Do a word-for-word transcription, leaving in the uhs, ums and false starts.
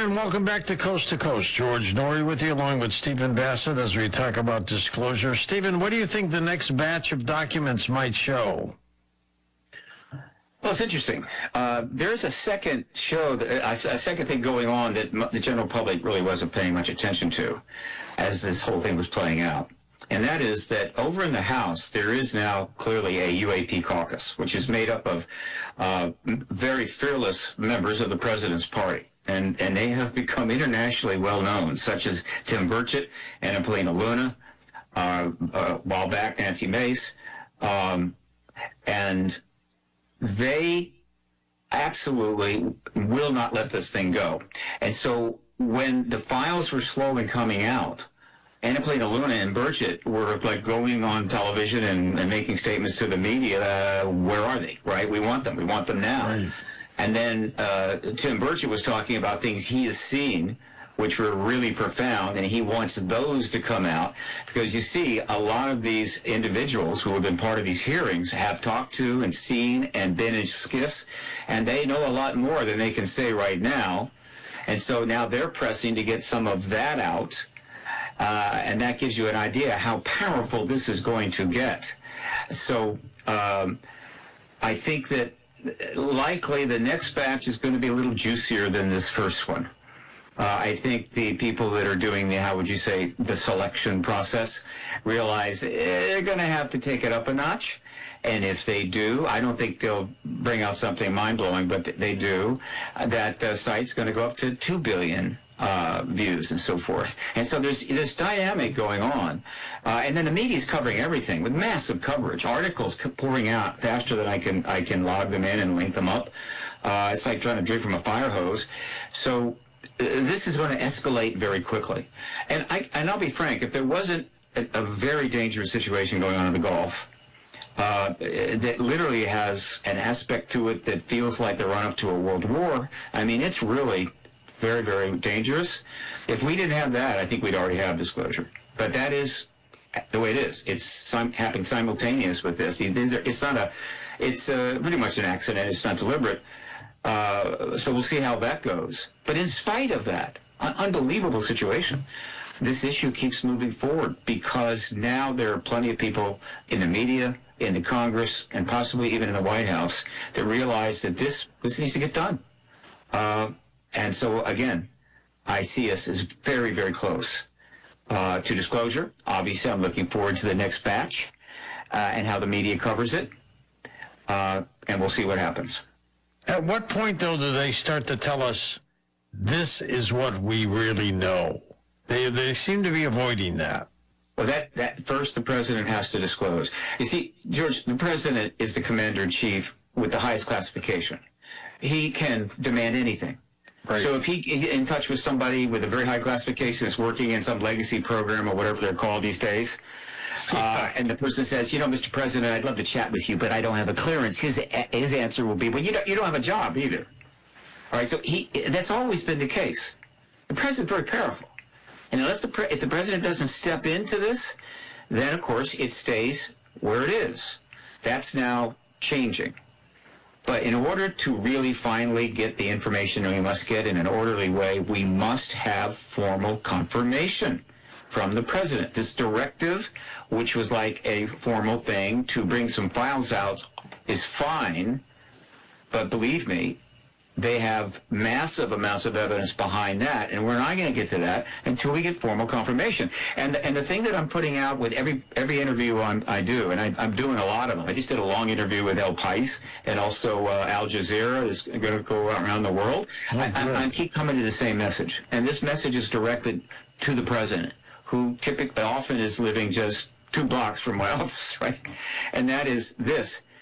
and welcome back to Coast to Coast. George Noory with you, along with Stephen Bassett, as we talk about disclosure. Stephen, what do you think the next batch of documents might show? Well, it's interesting. Uh, there's a second show, that, a, a second thing going on that m- the general public really wasn't paying much attention to as this whole thing was playing out. And that is that over in the House, there is now clearly a U A P caucus, which is made up of uh, very fearless members of the president's party. And, and they have become internationally well known, such as Tim Burchett, Anna Paulina Luna, uh, uh, a while back, Nancy Mace. Um, and they absolutely will not let this thing go. And so when the files were slow in coming out, Anna Paulina Luna and Burchett were like going on television and, and making statements to the media, uh, where are they, right? We want them. We want them now. Right. And then uh, Tim Burchett was talking about things he has seen, which were really profound, and he wants those to come out. Because you see, a lot of these individuals who have been part of these hearings have talked to and seen and been in skiffs, and they know a lot more than they can say right now. And so now they're pressing to get some of that out. Uh, and that gives you an idea how powerful this is going to get. So um, I think that likely the next batch is going to be a little juicier than this first one. Uh, I think the people that are doing the, how would you say, the selection process realize they're going to have to take it up a notch. And if they do, I don't think they'll bring out something mind-blowing, but they do, that the site's going to go up to two billion uh, views and so forth. And so there's this dynamic going on. Uh, and then the media's covering everything with massive coverage, articles pouring out faster than I can, I can log them in and link them up. Uh, it's like trying to drink from a fire hose. So this is going to escalate very quickly. And, I, and I'll be frank, if there wasn't a, a very dangerous situation going on in the Gulf, uh, that literally has an aspect to it that feels like the run-up to a world war, I mean, it's really very, very dangerous. If we didn't have that, I think we'd already have disclosure. But that is the way it is. It's sim- happening simultaneous with this. It's not a, it's uh, pretty much an accident. It's not deliberate. Uh, so we'll see how that goes. But in spite of that, an unbelievable situation, this issue keeps moving forward because now there are plenty of people in the media, in the Congress, and possibly even in the White House that realize that this, this needs to get done. Uh, and so, again, I see us as very, very close uh, to disclosure. Obviously, I'm looking forward to the next batch uh, and how the media covers it. Uh, and we'll see what happens. At what point, though, do they start to tell us this is what we really know? They they seem to be avoiding that. Well, that, that first the president has to disclose. You see, George, the president is the commander-in-chief with the highest classification. He can demand anything. Right. So if he's in touch with somebody with a very high classification that's working in some legacy program or whatever they're called these days, Uh, and the person says, you know, Mister President, I'd love to chat with you, but I don't have a clearance. His his answer will be, well, you don't, you don't have a job either. All right, so he that's always been the case. The president's very powerful. And unless the pre- if the president doesn't step into this, then, of course, it stays where it is. That's now changing. But in order to really finally get the information we must get in an orderly way, we must have formal confirmation from the president. This directive, which was like a formal thing to bring some files out, is fine, but believe me, they have massive amounts of evidence behind that, and we're not going to get to that until we get formal confirmation. And and the thing that I'm putting out with every every interview I'm, I do, and I, I'm doing a lot of them. I just did a long interview with El Pais, and also uh, Al Jazeera is going to go around the world. Oh, I, I, I keep coming to the same message, and this message is directed to the president, who typically often is living just two blocks from my office, right? And that is this.